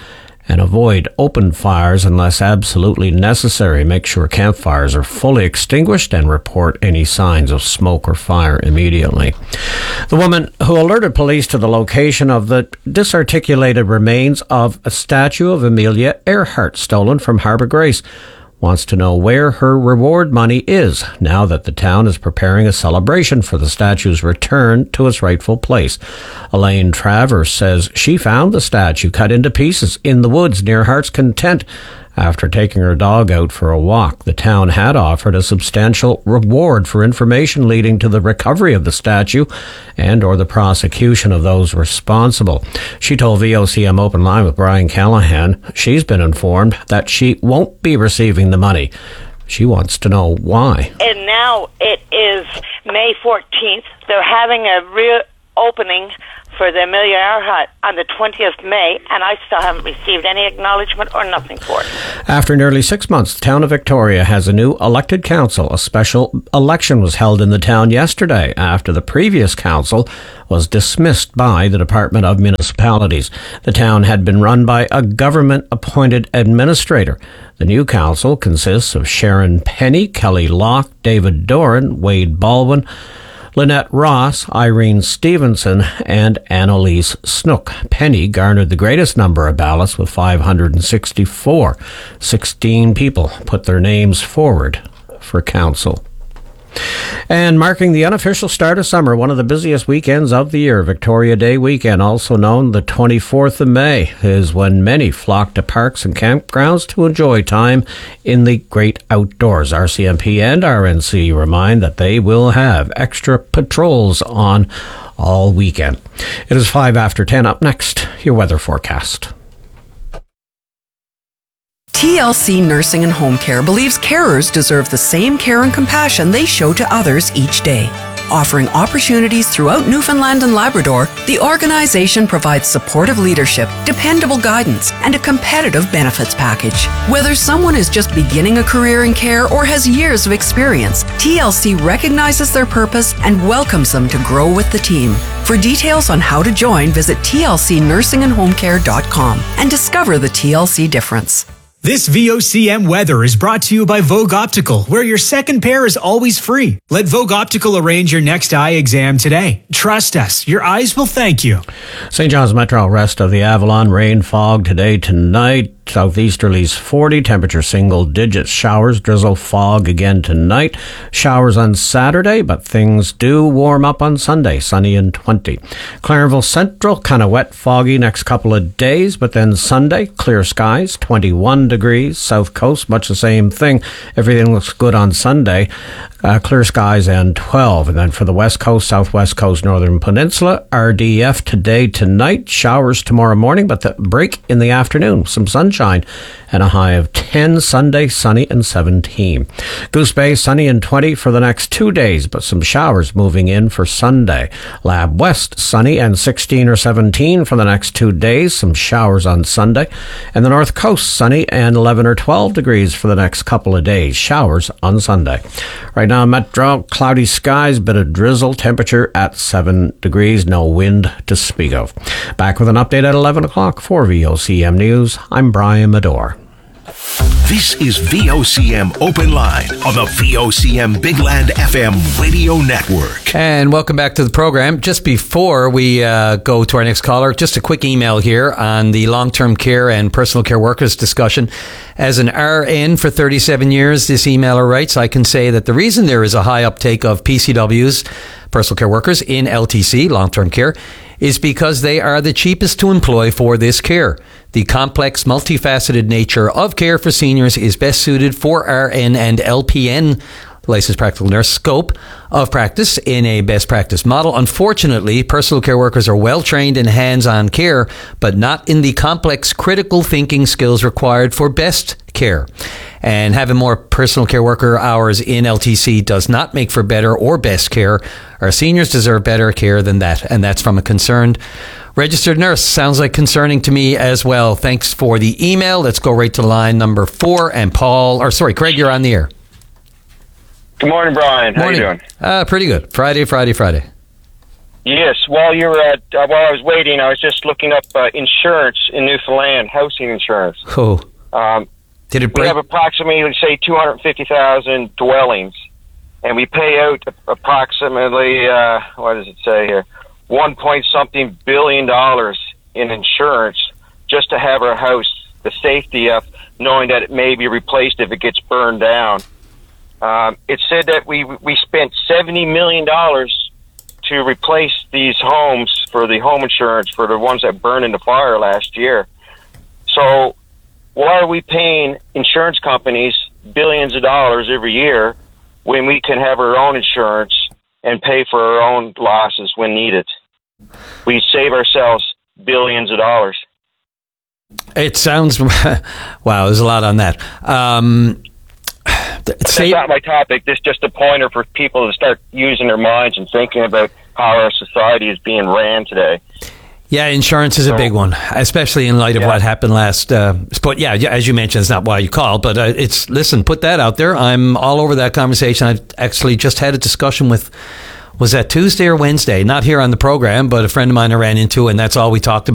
and avoid open fires unless absolutely necessary. Make sure campfires are fully extinguished and report any signs of smoke or fire immediately. The woman who alerted police to the location of the disarticulated remains of a statue of Amelia Earhart stolen from Harbour Grace wants to know where her reward money is now that the town is preparing a celebration for the statue's return to its rightful place. Elaine Travers says she found the statue cut into pieces in the woods near Heart's Content after taking her dog out for a walk. The town had offered a substantial reward for information leading to the recovery of the statue and or the prosecution of those responsible. She told VOCM Open Line with Brian Callahan she's been informed that she won't be receiving the money. She wants to know why. And now it is May 14th. They're having a reopening for the Amelia Earhart on the 20th May, and I still haven't received any acknowledgement or nothing for it. After nearly 6 months, the town of Victoria has a new elected council. A special election was held in the town yesterday after the previous council was dismissed by the Department of Municipalities. The town had been run by a government-appointed administrator. The new council consists of Sharon Penny, Kelly Locke, David Doran, Wade Baldwin, Lynette Ross, Irene Stevenson, and Annalise Snook. Penny garnered the greatest number of ballots with 564. 16 people put their names forward for council. And marking the unofficial start of summer, one of the busiest weekends of the year, Victoria Day weekend, also known the 24th of May, is when many flock to parks and campgrounds to enjoy time in the great outdoors. RCMP and RNC remind that they will have extra patrols on all weekend. It is 5 after 10. Up next, your weather forecast. TLC Nursing and Home Care believes carers deserve the same care and compassion they show to others each day. Offering opportunities throughout Newfoundland and Labrador, the organization provides supportive leadership, dependable guidance, and a competitive benefits package. Whether someone is just beginning a career in care or has years of experience, TLC recognizes their purpose and welcomes them to grow with the team. For details on how to join, visit tlcnursingandhomecare.com and discover the TLC difference. This VOCM weather is brought to you by Vogue Optical, where your second pair is always free. Let Vogue Optical arrange your next eye exam today. Trust us, your eyes will thank you. St. John's Metro, rest of the Avalon, rain, fog today, tonight. Southeasterlies 40, temperature single digits, showers, drizzle, fog again tonight. Showers on Saturday, but things do warm up on Sunday, sunny and 20. Clarenville Central, kind of wet, foggy next couple of days, but then Sunday, clear skies, 21 degrees. South Coast, much the same thing. Everything looks good on Sunday. Clear skies and 12. And then for the West Coast, Southwest Coast, Northern Peninsula, RDF today, tonight, showers tomorrow morning, but the break in the afternoon, some sunshine and a high of 10. Sunday, sunny and 17. Goose Bay, sunny and 20 for the next 2 days, but some showers moving in for Sunday. Lab West, sunny and 16 or 17 for the next 2 days, some showers on Sunday. And the North Coast, sunny and 11 or 12 degrees for the next couple of days, showers on Sunday. Right now, Metro, cloudy skies, bit of drizzle, temperature at 7 degrees, no wind to speak of. Back with an update at 11 o'clock for VOCM News. I'm Brian Medore. This is VOCM Open Line on the VOCM Big Land FM radio network. And welcome back to the program. Just before we go to our next caller, just a quick email here on the long-term care and personal care workers discussion. As an RN for 37 years, this emailer writes, I can say that the reason there is a high uptake of PCWs, personal care workers, in LTC, long-term care, is because they are the cheapest to employ for this care. The complex, multifaceted nature of care for seniors is best suited for RN and LPN, licensed practical nurse, scope of practice in a best practice model. Unfortunately, personal care workers are well trained in hands-on care, but not in the complex critical thinking skills required for best care. And having more personal care worker hours in LTC does not make for better or best care. Our seniors deserve better care than that, and that's from a concerned registered nurse. Sounds like concerning to me as well. Thanks for the email. Let's go right to line number 4. And Craig, you're on the air. Good morning, Brian. How are you doing? Pretty good. Friday. Yes, while I was waiting, I was just looking up insurance in Newfoundland, housing insurance. Oh. Did it break? We have approximately, say, 250,000 dwellings, and we pay out approximately, what does it say here, $1.something billion in insurance just to have our house, the safety of knowing that it may be replaced if it gets burned down. It said that we spent $70 million to replace these homes for the home insurance for the ones that burned in the fire last year. So why are we paying insurance companies billions of dollars every year when we can have our own insurance and pay for our own losses when needed? We save ourselves billions of dollars. It sounds... Wow, there's a lot on that. That's not my topic. This is just a pointer for people to start using their minds and thinking about how our society is being ran today. Yeah, insurance is a big one, especially in light of what happened last. But yeah, as you mentioned, it's not why you called, but listen, put that out there. I'm all over that conversation. I've actually just had a discussion with, was that Tuesday or Wednesday? Not here on the program, but a friend of mine I ran into, and that's all we talked about.